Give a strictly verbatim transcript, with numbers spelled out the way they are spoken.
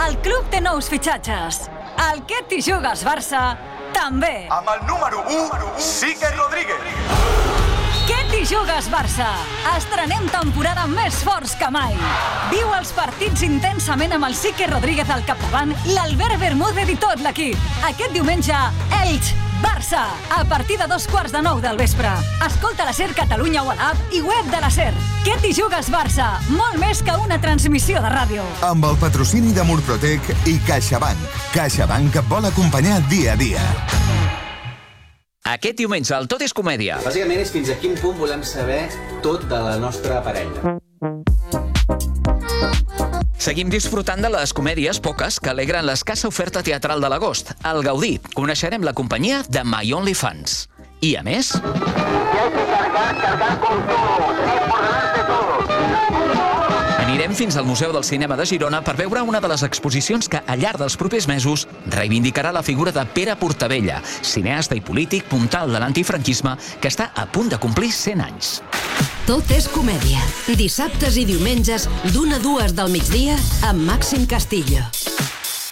el club té nous fitxatges. El Què t'hi jugues Barça, també. Amb el número u, Sique Rodríguez. Què t'hi jugues Barça? Estrenem temporada més forts que mai. Viu els partits intensament amb el Sique Rodríguez al capdavant i l'Albert Bermúdez i tot l'equip. Aquest diumenge, Elx, Barça, a partir de dos quarts de nou del vespre. Escolta la SER Catalunya o a l'app i web de la SER. Què t'hi jugues Barça? Molt més que una transmissió de ràdio. Amb el patrocini de Murprotec i CaixaBank. CaixaBank et vol acompanyar dia a dia. Aquest diumenge el Tot és Comèdia. Bàsicament és fins a quin punt volem saber tot de la nostra parella. Seguim disfrutant de les comèdies poques que alegren l'escassa oferta teatral de l'agost. Al Gaudí coneixerem la companyia de My Only Fans. I a més... Anirem fins al Museu del Cinema de Girona per veure una de les exposicions que, al llarg dels propers mesos, reivindicarà la figura de Pere Portabella, cineasta i polític puntal de l'antifranquisme que està a punt de complir cent anys. Tot és comèdia. Dissabtes i diumenges, d'una a dues del migdia, amb Màxim Castillo.